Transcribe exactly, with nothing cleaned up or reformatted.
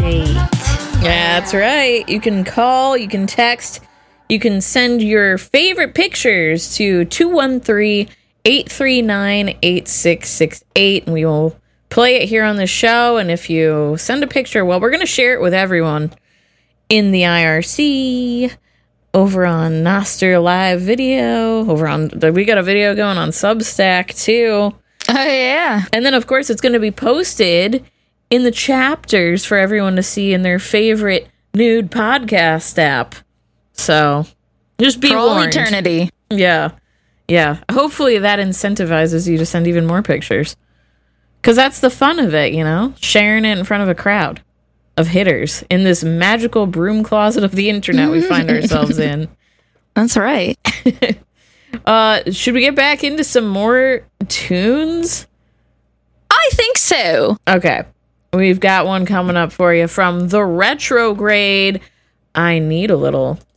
eight. Yeah, that's right. You can call, you can text, you can send your favorite pictures to two one three, eight three nine, eight six six eight, and we will play it here on the show. And if you send a picture, well, we're going to share it with everyone in the I R C, over on Noster Live Video, over on, we got a video going on Substack too. Oh, yeah. And then, of course, it's going to be posted in the chapters for everyone to see in their favorite nude podcast app. So, just be for all warned. eternity. Yeah. Yeah. Hopefully that incentivizes you to send even more pictures. Because that's the fun of it, you know? Sharing it in front of a crowd of hitters in this magical broom closet of the internet we find ourselves in. That's right. uh, should we get back into some more tunes? I think so. Okay. We've got one coming up for you from The Retrograde. I need a little